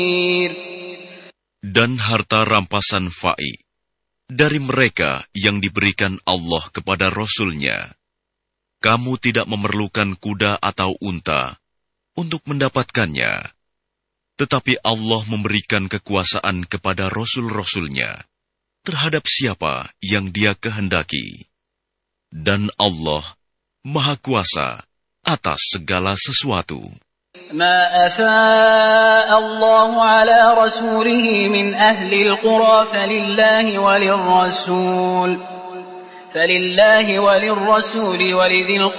Dan harta rampasan fa'i dari mereka yang diberikan Allah kepada Rasul-Nya. Kamu tidak memerlukan kuda atau unta untuk mendapatkannya, tetapi Allah memberikan kekuasaan kepada Rasul-Rasul-Nya terhadap siapa yang Dia kehendaki. Dan Allah Maha Kuasa atas segala sesuatu. ما أفاء الله على رسوله من أهل القرى فلله وللرسول ولذي القربى